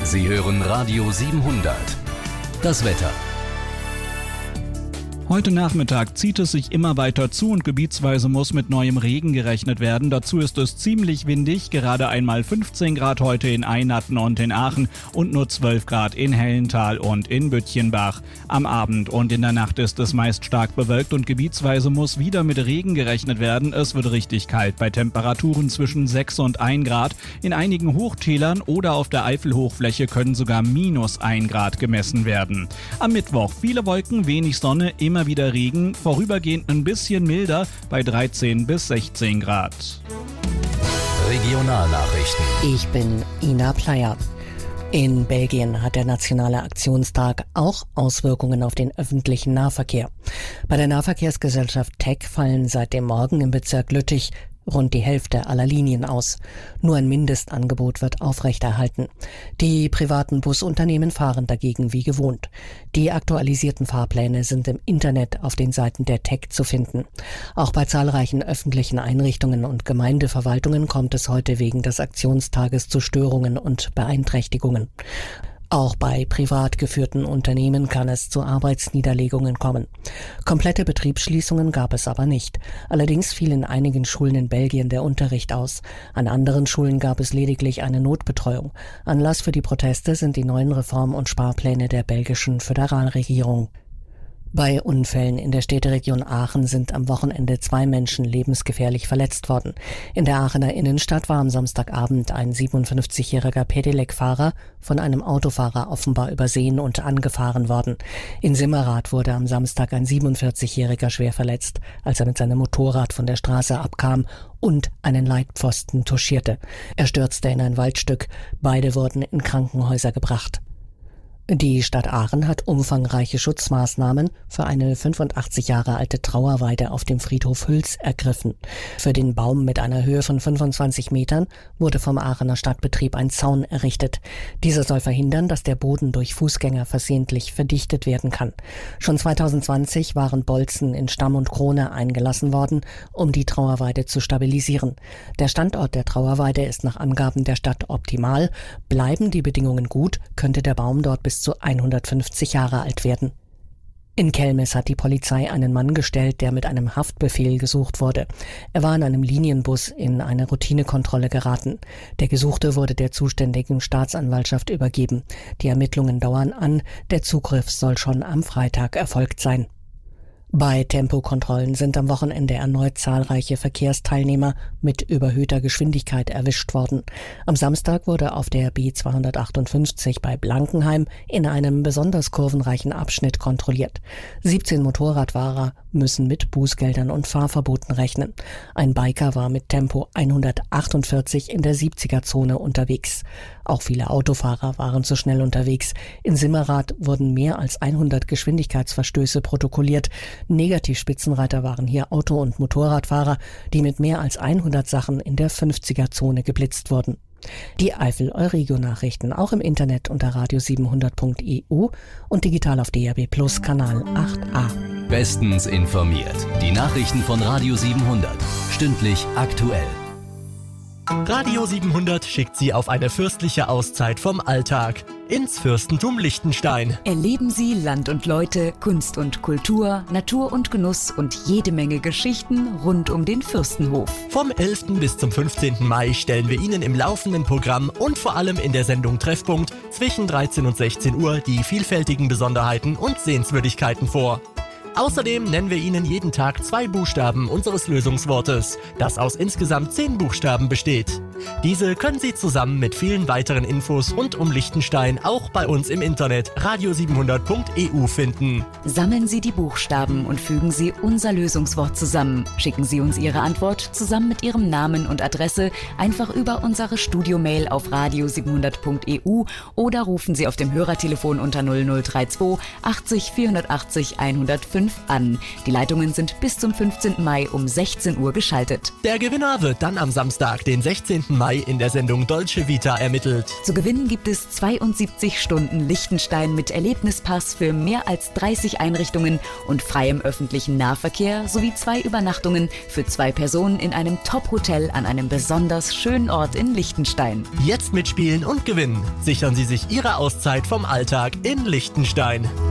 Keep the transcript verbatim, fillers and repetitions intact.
Sie hören Radio siebenhundert. Das Wetter. Heute Nachmittag zieht es sich immer weiter zu und gebietsweise muss mit neuem Regen gerechnet werden. Dazu ist es ziemlich windig, gerade einmal fünfzehn Grad heute in Einatten und in Aachen und nur zwölf Grad in Hellental und in Büttchenbach. Am Abend und in der Nacht ist es meist stark bewölkt und gebietsweise muss wieder mit Regen gerechnet werden. Es wird richtig kalt bei Temperaturen zwischen sechs und ein Grad. In einigen Hochtälern oder auf der Eifelhochfläche können sogar minus ein Grad gemessen werden. Am Mittwoch viele Wolken, wenig Sonne, immer wieder Regen, vorübergehend ein bisschen milder bei dreizehn bis sechzehn Grad. Regionalnachrichten. Ich bin Ina Pleyer. In Belgien hat der Nationale Aktionstag auch Auswirkungen auf den öffentlichen Nahverkehr. Bei der Nahverkehrsgesellschaft T E C fallen seit dem Morgen im Bezirk Lüttich rund die Hälfte aller Linien aus. Nur ein Mindestangebot wird aufrechterhalten. Die privaten Busunternehmen fahren dagegen wie gewohnt. Die aktualisierten Fahrpläne sind im Internet auf den Seiten der T E C zu finden. Auch bei zahlreichen öffentlichen Einrichtungen und Gemeindeverwaltungen kommt es heute wegen des Aktionstages zu Störungen und Beeinträchtigungen. Auch bei privat geführten Unternehmen kann es zu Arbeitsniederlegungen kommen. Komplette Betriebsschließungen gab es aber nicht. Allerdings fiel in einigen Schulen in Belgien der Unterricht aus. An anderen Schulen gab es lediglich eine Notbetreuung. Anlass für die Proteste sind die neuen Reform- und Sparpläne der belgischen Föderalregierung. Bei Unfällen in der Städteregion Aachen sind am Wochenende zwei Menschen lebensgefährlich verletzt worden. In der Aachener Innenstadt war am Samstagabend ein siebenundfünfzigjähriger Pedelec-Fahrer von einem Autofahrer offenbar übersehen und angefahren worden. In Simmerath wurde am Samstag ein siebenundvierzigjähriger schwer verletzt, als er mit seinem Motorrad von der Straße abkam und einen Leitpfosten touchierte. Er stürzte in ein Waldstück. Beide wurden in Krankenhäuser gebracht. Die Stadt Aachen hat umfangreiche Schutzmaßnahmen für eine fünfundachtzig Jahre alte Trauerweide auf dem Friedhof Hüls ergriffen. Für den Baum mit einer Höhe von fünfundzwanzig Metern wurde vom Aachener Stadtbetrieb ein Zaun errichtet. Dieser soll verhindern, dass der Boden durch Fußgänger versehentlich verdichtet werden kann. Schon zweitausendzwanzig waren Bolzen in Stamm und Krone eingelassen worden, um die Trauerweide zu stabilisieren. Der Standort der Trauerweide ist nach Angaben der Stadt optimal. Bleiben die Bedingungen gut, könnte der Baum dort bis zu hundertfünfzig Jahre alt werden. In Kelmis hat die Polizei einen Mann gestellt, der mit einem Haftbefehl gesucht wurde. Er war in einem Linienbus in eine Routinekontrolle geraten. Der Gesuchte wurde der zuständigen Staatsanwaltschaft übergeben. Die Ermittlungen dauern an. Der Zugriff soll schon am Freitag erfolgt sein. Bei Tempokontrollen sind am Wochenende erneut zahlreiche Verkehrsteilnehmer mit überhöhter Geschwindigkeit erwischt worden. Am Samstag wurde auf der B zweihundertachtundfünfzig bei Blankenheim in einem besonders kurvenreichen Abschnitt kontrolliert. siebzehn Motorradfahrer müssen mit Bußgeldern und Fahrverboten rechnen. Ein Biker war mit Tempo hundertachtundvierzig in der siebziger-Zone unterwegs. Auch viele Autofahrer waren zu schnell unterwegs. In Simmerath wurden mehr als hundert Geschwindigkeitsverstöße protokolliert. Negativspitzenreiter waren hier Auto- und Motorradfahrer, die mit mehr als hundert Sachen in der fünfziger-Zone geblitzt wurden. Die Eifel-Euregio-Nachrichten auch im Internet unter radio siebenhundert punkt e u und digital auf D A B Plus Kanal acht a. Bestens informiert. Die Nachrichten von Radio siebenhundert. Stündlich aktuell. Radio siebenhundert schickt Sie auf eine fürstliche Auszeit vom Alltag ins Fürstentum Liechtenstein. Erleben Sie Land und Leute, Kunst und Kultur, Natur und Genuss und jede Menge Geschichten rund um den Fürstenhof. Vom elften bis zum fünfzehnten Mai stellen wir Ihnen im laufenden Programm und vor allem in der Sendung Treffpunkt zwischen dreizehn und sechzehn Uhr die vielfältigen Besonderheiten und Sehenswürdigkeiten vor. Außerdem nennen wir Ihnen jeden Tag zwei Buchstaben unseres Lösungswortes, das aus insgesamt zehn Buchstaben besteht. Diese können Sie zusammen mit vielen weiteren Infos rund um Liechtenstein auch bei uns im Internet radio siebenhundert punkt e u finden. Sammeln Sie die Buchstaben und fügen Sie unser Lösungswort zusammen. Schicken Sie uns Ihre Antwort zusammen mit Ihrem Namen und Adresse einfach über unsere Studiomail auf radio siebenhundert punkt e u oder rufen Sie auf dem Hörertelefon unter null null drei zwei achtzig vierhundertachtzig hundertfünf an. Die Leitungen sind bis zum fünfzehnten Mai um sechzehn Uhr geschaltet. Der Gewinner wird dann am Samstag, den sechzehnten neunzehnten Mai in der Sendung Dolce Vita ermittelt. Zu gewinnen gibt es zweiundsiebzig Stunden Liechtenstein mit Erlebnispass für mehr als dreißig Einrichtungen und freiem öffentlichen Nahverkehr sowie zwei Übernachtungen für zwei Personen in einem Top-Hotel an einem besonders schönen Ort in Liechtenstein. Jetzt mitspielen und gewinnen. Sichern Sie sich Ihre Auszeit vom Alltag in Liechtenstein.